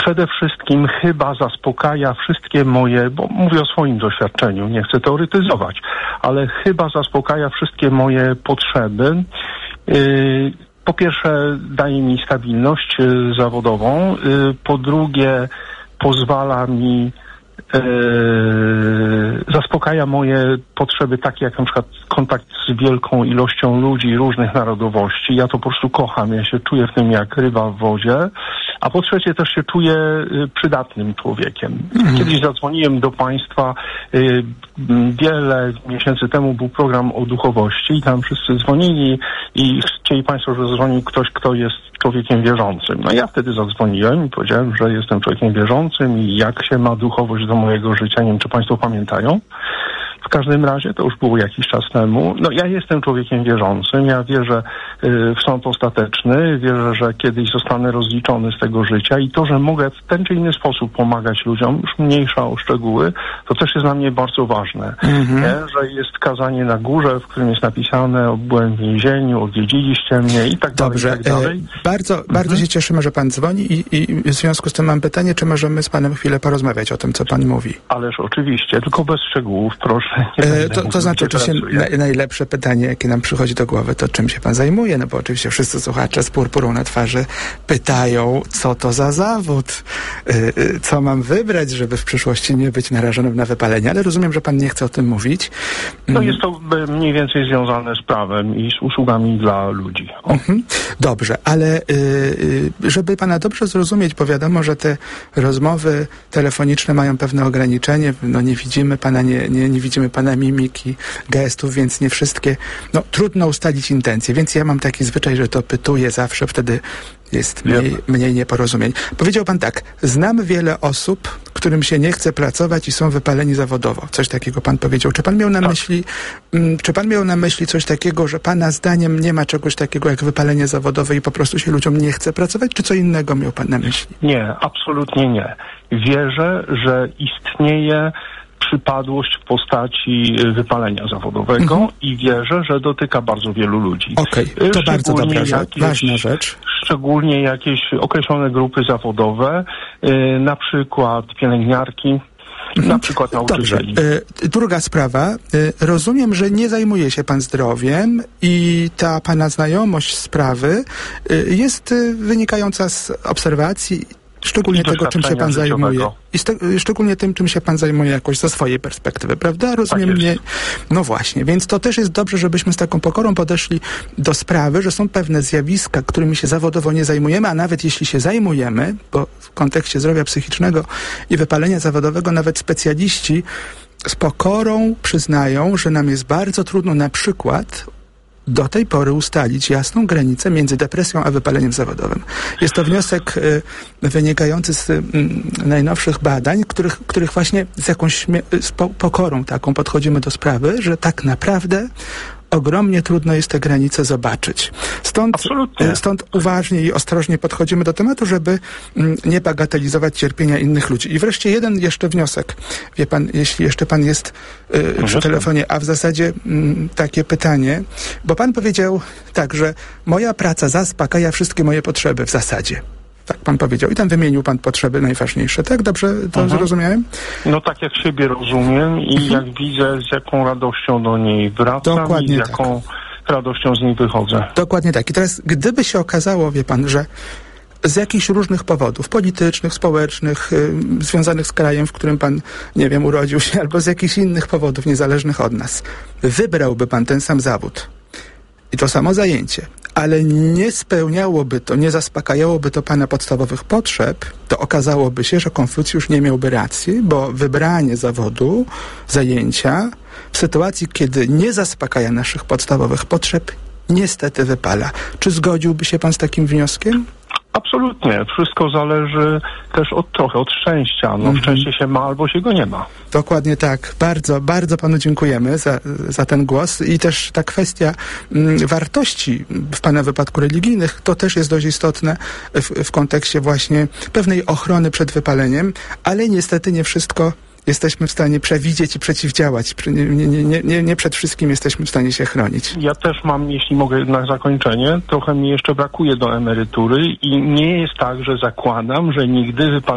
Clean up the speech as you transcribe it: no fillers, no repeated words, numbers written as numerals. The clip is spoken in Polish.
przede wszystkim chyba zaspokaja wszystkie moje, bo mówię o swoim doświadczeniu, nie chcę teoretyzować, ale chyba zaspokaja wszystkie moje potrzeby. Po pierwsze, daje mi stabilność zawodową, po drugie, pozwala mi, zaspokaja moje potrzeby takie jak na przykład kontakt z wielką ilością ludzi różnych narodowości. Ja to po prostu kocham, ja się czuję w tym jak ryba w wodzie. A po trzecie też się czuję przydatnym człowiekiem. Kiedyś zadzwoniłem do państwa, wiele miesięcy temu był program o duchowości i tam wszyscy dzwonili i chcieli państwo, żeby zadzwonił ktoś, kto jest człowiekiem wierzącym. No ja wtedy zadzwoniłem i powiedziałem, że jestem człowiekiem wierzącym i jak się ma duchowość do mojego życia. Nie wiem, czy państwo pamiętają. W każdym razie, to już było jakiś czas temu, no ja jestem człowiekiem wierzącym, ja wierzę w sąd ostateczny, wierzę, że kiedyś zostanę rozliczony z tego życia i to, że mogę w ten czy inny sposób pomagać ludziom, już mniejsza o szczegóły, to też jest dla mnie bardzo ważne. Nie? Że jest kazanie na górze, w którym jest napisane, byłem w więzieniu, odwiedziliście mnie i tak dalej. Dobrze. I tak dalej. Bardzo się cieszymy, że pan dzwoni i w związku z tym mam pytanie, czy możemy z panem chwilę porozmawiać o tym, co pan mówi? Ależ oczywiście, tylko bez szczegółów, proszę. To znaczy, oczywiście najlepsze pytanie, jakie nam przychodzi do głowy, to czym się pan zajmuje? No bo oczywiście wszyscy słuchacze z purpurą na twarzy pytają, co to za zawód? Co mam wybrać, żeby w przyszłości nie być narażonym na wypalenie? Ale rozumiem, że pan nie chce o tym mówić. No jest to mniej więcej związane z prawem i z usługami dla ludzi. Dobrze, ale żeby pana dobrze zrozumieć, bo wiadomo, że te rozmowy telefoniczne mają pewne ograniczenie. No nie widzimy pana, nie widzimy pana mimiki, gestów, więc nie wszystkie. No trudno ustalić intencje, więc ja mam taki zwyczaj, że to pytuję zawsze, wtedy jest mniej nieporozumień. Powiedział pan tak, znam wiele osób, którym się nie chce pracować i są wypaleni zawodowo. Coś takiego pan powiedział. Czy pan miał na myśli coś takiego, że pana zdaniem nie ma czegoś takiego jak wypalenie zawodowe i po prostu się ludziom nie chce pracować, czy co innego miał pan na myśli? Nie, absolutnie nie. Wierzę, że istnieje przypadłość w postaci wypalenia zawodowego i wierzę, że dotyka bardzo wielu ludzi. Okej, to bardzo dobra rzecz, ważna rzecz. Szczególnie jakieś określone grupy zawodowe, na przykład pielęgniarki, na przykład nauczycieli. Dobrze. Druga sprawa. Rozumiem, że nie zajmuje się pan zdrowiem i ta pana znajomość sprawy jest wynikająca z obserwacji, szczególnie tego, czym się pan zajmuje. I szczególnie tym, czym się pan zajmuje jakoś ze swojej perspektywy, prawda? Rozumiem mnie. No właśnie, więc to też jest dobrze, żebyśmy z taką pokorą podeszli do sprawy, że są pewne zjawiska, którymi się zawodowo nie zajmujemy, a nawet jeśli się zajmujemy, bo w kontekście zdrowia psychicznego i wypalenia zawodowego nawet specjaliści z pokorą przyznają, że nam jest bardzo trudno na przykład do tej pory ustalić jasną granicę między depresją a wypaleniem zawodowym. Jest to wniosek wynikający z najnowszych badań, których właśnie z pokorą taką podchodzimy do sprawy, że tak naprawdę ogromnie trudno jest te granice zobaczyć. Stąd uważnie i ostrożnie podchodzimy do tematu, żeby nie bagatelizować cierpienia innych ludzi. I wreszcie jeden jeszcze wniosek. Wie pan, jeśli jeszcze pan jest przy telefonie, a w zasadzie takie pytanie, bo pan powiedział tak, że moja praca zaspokaja wszystkie moje potrzeby w zasadzie. Tak pan powiedział. I tam wymienił pan potrzeby najważniejsze. Tak? Dobrze to zrozumiałem? No tak jak siebie rozumiem i jak widzę, z jaką radością do niej wracam. Dokładnie i z jaką radością z niej wychodzę. Dokładnie tak. I teraz, gdyby się okazało, wie pan, że z jakichś różnych powodów, politycznych, społecznych, związanych z krajem, w którym pan, nie wiem, urodził się, albo z jakichś innych powodów niezależnych od nas, wybrałby pan ten sam zawód i to samo zajęcie, ale nie spełniałoby to, nie zaspokajałoby to pana podstawowych potrzeb, to okazałoby się, że Konfucjusz nie miałby racji, bo wybranie zawodu, zajęcia w sytuacji, kiedy nie zaspokaja naszych podstawowych potrzeb, niestety wypala. Czy zgodziłby się pan z takim wnioskiem? Absolutnie. Wszystko zależy też trochę od szczęścia. No, szczęście się ma albo się go nie ma. Dokładnie tak. Bardzo, bardzo panu dziękujemy za ten głos. I też ta kwestia wartości w pana wypadku religijnych, to też jest dość istotne w kontekście właśnie pewnej ochrony przed wypaleniem, ale niestety nie wszystko jesteśmy w stanie przewidzieć i przeciwdziałać. Nie przed wszystkim jesteśmy w stanie się chronić. Ja też mam, jeśli mogę na zakończenie, trochę mi jeszcze brakuje do emerytury i nie jest tak, że zakładam, że nigdy